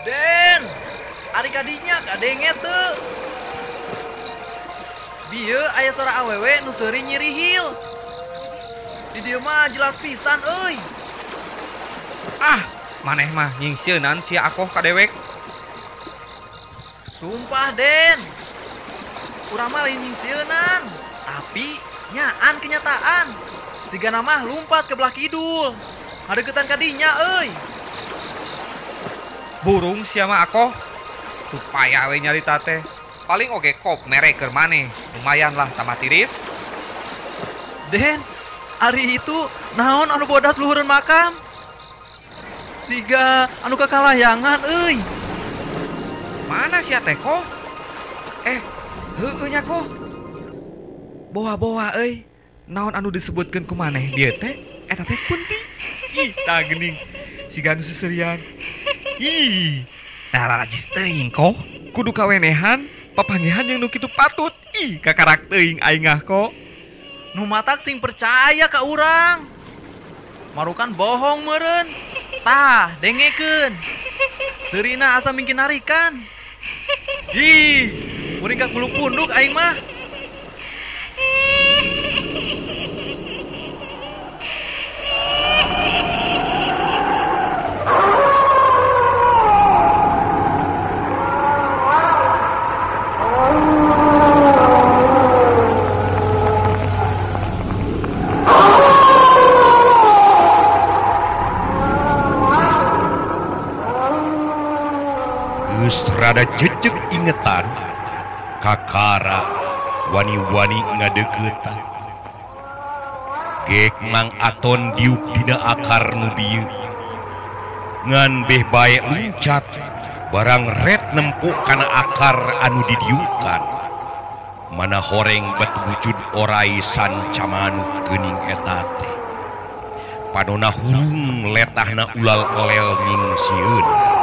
Den, ari kadinya kadenge teu. Bieu aya suara awewe nu seuri nyirihil. Di dieu mah jelas pisan euy. Ah, maneh mah nyingsieunan sia akoh ka dewek. Sumpah Den, urang mah lain nyingsieunan, tapi nyaan kenyataan. Sigana mah lumpat ke belah kidul, ngadeukeutan kadinya euy. Burung sia mah akoh supaya we nyarita teh paling oge kop mere keur maneh. Lumayan lah tambah tiris. Den, ari itu naon anu bodas luhureun makam? Siga anu kakalayangan euy. Mana sia teh ko? Heueuh nya ko. Boa-boa euy. Naon anu disebutkeun ku maneh dieu teh? Eta teh kunti. Ih, tah geuning. Siga anu suserian. Ih, narajis teuing ko. Kudu kawenehan, papanggihan yang nu kitu patut. Ih, kakarak teuing aing ko. Nu matak sing percaya ka urang. Marukan bohong meureun. Tah, dengekeun. Seurina asa mingkin narikan. Ih, muring ka kulu punduk aing mah. Geus rada jejeg ingetan kakara wani-wani ngadeuketan. Gek Mang Aton diuk dina akar nu bieu. Ngan beh bae luncat barang red nempuk kana akar anu didiukan. Mana horeng bet wujud orai sancamanu geuning eta teh. Padona hurung letahna ulal elel nyingsieun.